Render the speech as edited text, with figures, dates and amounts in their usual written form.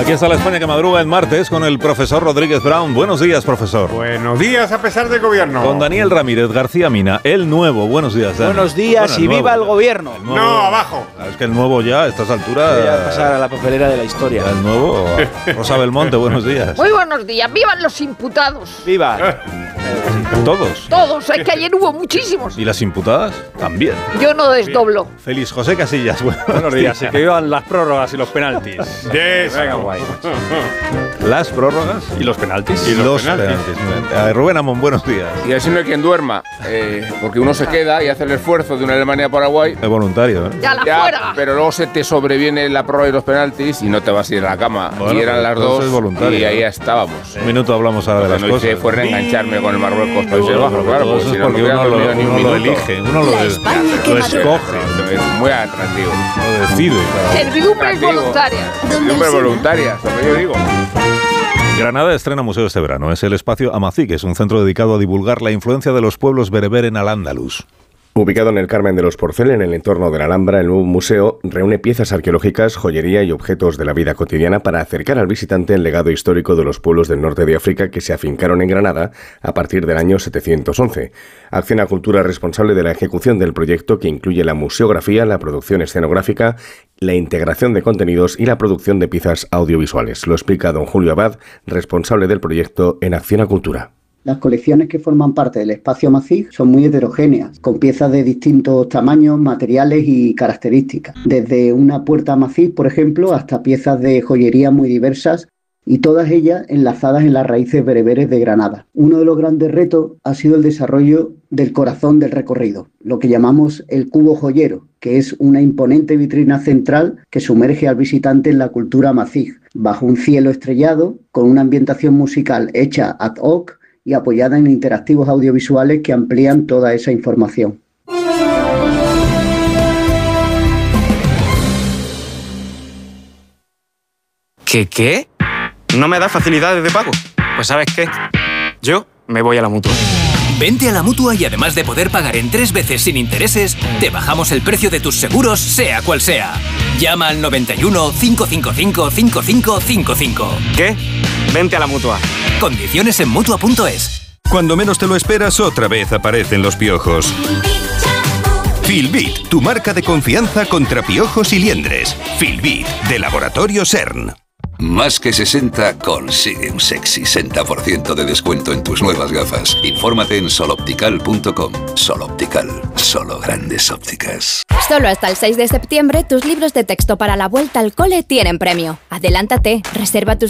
Aquí está la España que madruga en martes con el profesor Rodríguez Brown. Buenos días, profesor. Buenos días, a pesar del gobierno. Con Daniel Ramírez García Mina, el nuevo. Buenos días, Dani. Buenos días, bueno, y nuevo, viva el gobierno. El nuevo, no, abajo. Es que el nuevo ya, a estas alturas... Voy a pasar a la papelera de la historia. El nuevo, Rosa Belmonte, buenos días. Muy buenos días, vivan los imputados. ¡Viva! ¿Todos? Todos, es que ayer hubo muchísimos. ¿Y las imputadas? También. Yo no desdoblo. Feliz José Casillas, buenos días. Y que vivan las prórrogas y los penaltis. Venga, guay. Las prórrogas y los penaltis. Y los penaltis. Rubén Amón, buenos días. Y así no hay quien duerma, porque uno se queda y hace el esfuerzo de una Alemania-Paraguay. Es voluntario, ¿eh? Ya la fuera. Pero luego se te sobreviene la prórroga y los penaltis y no te vas a ir a la cama. Bueno, y eran las dos voluntario, y ahí estábamos. Un minuto hablamos ahora de las cosas. Lo hice fue reengancharme con el Marruecos Países Bajos, claro. Pues eso es porque uno lo elige, uno lo escoge. Es muy atractivo. Lo decide. Servidumbres voluntarias. Servidumbres voluntarias, lo que yo digo. Granada estrena museo este verano. Es el espacio Amací, que es un centro dedicado a divulgar la influencia de los pueblos bereber en Al-Ándalus. Ubicado en el Carmen de los Porcel, en el entorno de la Alhambra, el nuevo museo reúne piezas arqueológicas, joyería y objetos de la vida cotidiana para acercar al visitante el legado histórico de los pueblos del norte de África que se afincaron en Granada a partir del año 711. Acciona Cultura responsable de la ejecución del proyecto, que incluye la museografía, la producción escenográfica, la integración de contenidos y la producción de piezas audiovisuales. Lo explica don Julio Abad, responsable del proyecto en Acciona Cultura. Las colecciones que forman parte del espacio Amací son muy heterogéneas, con piezas de distintos tamaños, materiales y características. Desde una puerta Amací, por ejemplo, hasta piezas de joyería muy diversas, y todas ellas enlazadas en las raíces bereberes de Granada. Uno de los grandes retos ha sido el desarrollo del corazón del recorrido, lo que llamamos el cubo joyero, que es una imponente vitrina central que sumerge al visitante en la cultura amazigh, bajo un cielo estrellado, con una ambientación musical hecha ad hoc y apoyada en interactivos audiovisuales que amplían toda esa información. ¿Qué? ¿No me da facilidades de pago? Pues ¿sabes qué? Yo me voy a la Mutua. Vente a la Mutua y además de poder pagar en 3 veces sin intereses, te bajamos el precio de tus seguros, sea cual sea. Llama al 91 555 5555. ¿Qué? Vente a la Mutua. Condiciones en Mutua.es. Cuando menos te lo esperas, otra vez aparecen los piojos. Filbit, tu marca de confianza contra piojos y liendres. Filbit, de Laboratorio CERN. Más que 60 consigue un sexy 60% de descuento en tus nuevas gafas. Infórmate en soloptical.com. Soloptical, solo grandes ópticas. Solo hasta el 6 de septiembre tus libros de texto para la vuelta al cole tienen premio. Adelántate, reserva tus